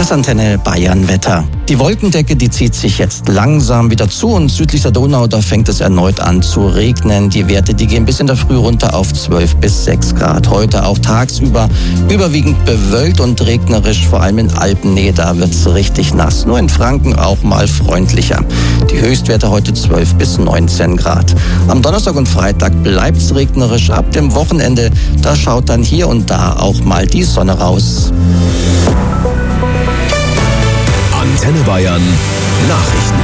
Das Antenne Bayern Wetter. Die Wolkendecke, die zieht sich jetzt langsam wieder zu und südlich der Donau, da fängt es erneut an zu regnen. Die Werte, die gehen bis in der Früh runter auf 12 bis 6 Grad. Heute auch tagsüber überwiegend bewölkt und regnerisch, vor allem in Alpennähe, da wird's richtig nass. Nur in Franken auch mal freundlicher. Die Höchstwerte heute 12 bis 19 Grad. Am Donnerstag und Freitag bleibt's regnerisch. Ab dem Wochenende, da schaut dann hier und da auch mal die Sonne raus. Antenne Bayern Nachrichten.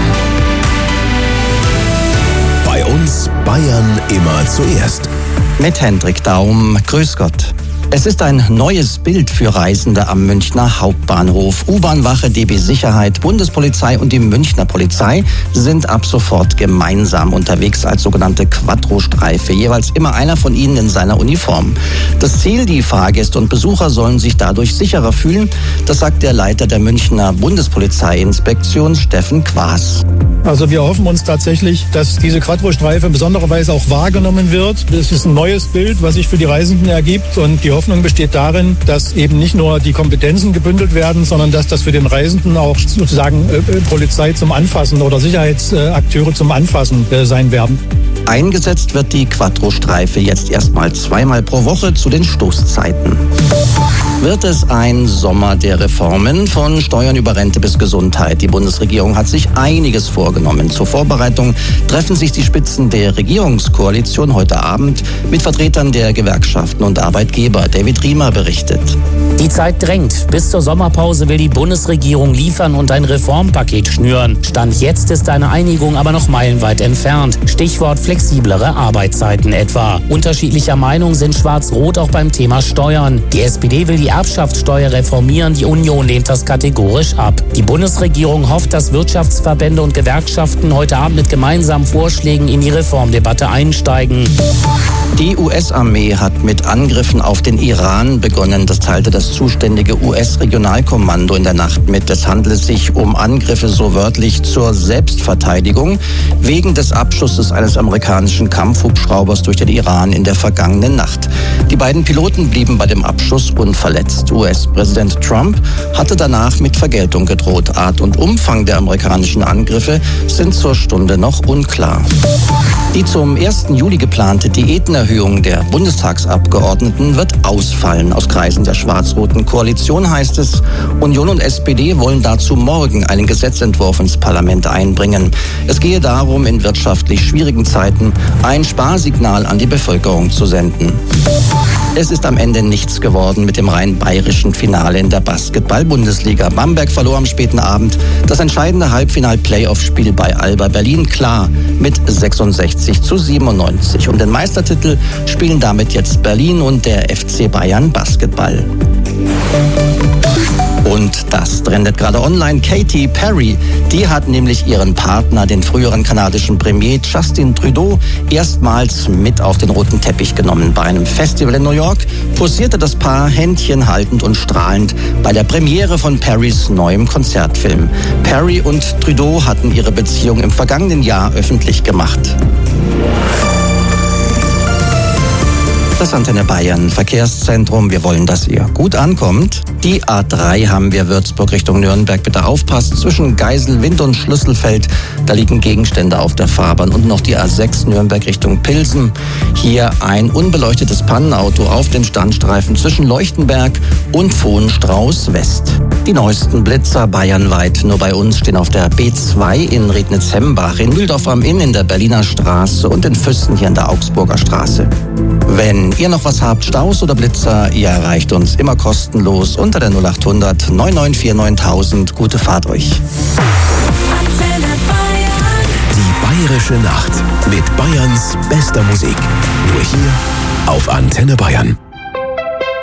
Bei uns Bayern immer zuerst. Mit Hendrik Daum. Grüß Gott. Es ist ein neues Bild für Reisende am Münchner Hauptbahnhof. U-Bahn-Wache, DB Sicherheit, Bundespolizei und die Münchner Polizei sind ab sofort gemeinsam unterwegs als sogenannte Quattro-Streife. Jeweils immer einer von ihnen in seiner Uniform. Das Ziel, die Fahrgäste und Besucher sollen sich dadurch sicherer fühlen. Das sagt der Leiter der Münchner Bundespolizeiinspektion, Steffen Quaas. Also wir hoffen uns tatsächlich, dass diese Quattro-Streife in besonderer Weise auch wahrgenommen wird. Das ist ein neues Bild, was sich für die Reisenden ergibt, und die Hoffnung besteht darin, dass eben nicht nur die Kompetenzen gebündelt werden, sondern dass das für den Reisenden auch sozusagen Polizei zum Anfassen oder Sicherheitsakteure zum Anfassen sein werden. Eingesetzt wird die Quattro-Streife jetzt erstmal 2-mal pro Woche zu den Stoßzeiten. Wird es ein Sommer der Reformen, von Steuern über Rente bis Gesundheit? Die Bundesregierung hat sich einiges vorgenommen. Zur Vorbereitung treffen sich die Spitzen der Regierungskoalition heute Abend mit Vertretern der Gewerkschaften und Arbeitgeber. David Riemer berichtet. Die Zeit drängt. Bis zur Sommerpause will die Bundesregierung liefern und ein Reformpaket schnüren. Stand jetzt ist eine Einigung aber noch meilenweit entfernt. Stichwort flexiblere Arbeitszeiten etwa. Unterschiedlicher Meinung sind Schwarz-Rot auch beim Thema Steuern. Die SPD will die Erbschaftssteuer reformieren, die Union lehnt das kategorisch ab. Die Bundesregierung hofft, dass Wirtschaftsverbände und Gewerkschaften heute Abend mit gemeinsamen Vorschlägen in die Reformdebatte einsteigen. Die US-Armee hat mit Angriffen auf den Iran begonnen. Das teilte das zuständige US-Regionalkommando in der Nacht mit. Es handele sich um Angriffe so wörtlich zur Selbstverteidigung wegen des Abschusses eines amerikanischen Kampfhubschraubers durch den Iran in der vergangenen Nacht. Die beiden Piloten blieben bei dem Abschuss unverletzt. US-Präsident Trump hatte danach mit Vergeltung gedroht. Art und Umfang der amerikanischen Angriffe sind zur Stunde noch unklar. Die zum 1. Juli geplante Diätenerhöhung der Bundestagsabgeordneten wird ausfallen. Aus Kreisen der schwarz-roten Koalition heißt es, Union und SPD wollen dazu morgen einen Gesetzentwurf ins Parlament einbringen. Es gehe darum, in wirtschaftlich schwierigen Zeiten ein Sparsignal an die Bevölkerung zu senden. Es ist am Ende nichts geworden mit dem rein bayerischen Finale in der Basketball-Bundesliga. Bamberg verlor am späten Abend das entscheidende Halbfinal-Playoff-Spiel bei Alba Berlin klar mit 66:97. Um den Meistertitel spielen damit jetzt Berlin und der FC Bayern Basketball. Und das trendet gerade online. Katy Perry, die hat nämlich ihren Partner, den früheren kanadischen Premier Justin Trudeau, erstmals mit auf den roten Teppich genommen. Bei einem Festival in New York posierte das Paar Händchen haltend und strahlend bei der Premiere von Perrys neuem Konzertfilm. Perry und Trudeau hatten ihre Beziehung im vergangenen Jahr öffentlich gemacht. Das Antenne Bayern Verkehrszentrum. Wir wollen, dass ihr gut ankommt. Die A3 haben wir Würzburg Richtung Nürnberg. Bitte aufpasst, zwischen Geiselwind und Schlüsselfeld, da liegen Gegenstände auf der Fahrbahn. Und noch die A6 Nürnberg Richtung Pilsen. Hier ein unbeleuchtetes Pannenauto auf den Standstreifen zwischen Leuchtenberg und Vohenstrauß West. Die neuesten Blitzer bayernweit. Nur bei uns stehen auf der B2 in Rednitz-Hembach, in Mühldorf am Inn, in der Berliner Straße und in Füssen hier in der Augsburger Straße. Wenn ihr noch was habt, Staus oder Blitzer, ihr erreicht uns immer kostenlos unter der 0800 9949 9000. Gute Fahrt euch. Die bayerische Nacht mit Bayerns bester Musik. Nur hier auf Antenne Bayern.